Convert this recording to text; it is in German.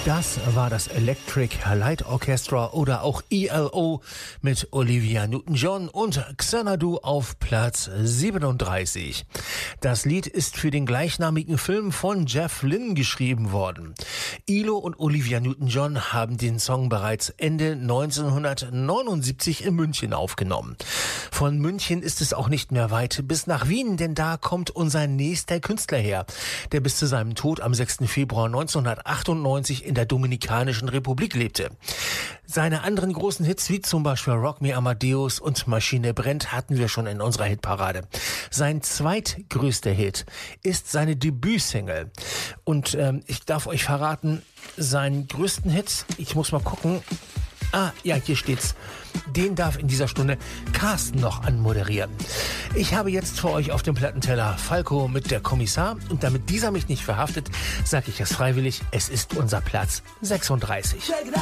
Das war das Electric Light Orchestra oder auch ELO mit Olivia Newton-John und Xanadu auf Platz 37. Das Lied ist für den gleichnamigen Film von Jeff Lynne geschrieben worden. ELO und Olivia Newton-John haben den Song bereits Ende 1979 in München aufgenommen. Von München ist es auch nicht mehr weit bis nach Wien, denn da kommt unser nächster Künstler her, der bis zu seinem Tod am 6. Februar 1998 in der Dominikanischen Republik lebte. Seine anderen großen Hits, wie zum Beispiel Rock Me Amadeus und Maschine brennt, hatten wir schon in unserer Hitparade. Sein zweitgrößter Hit ist seine Debütsingle. Und ich darf euch verraten, seinen größten Hit, ich muss mal gucken, ja, hier steht's. Den darf in dieser Stunde Carsten noch anmoderieren. Ich habe jetzt für euch auf dem Plattenteller Falco mit der Kommissar. Und damit dieser mich nicht verhaftet, sage ich es freiwillig, es ist unser Platz 36.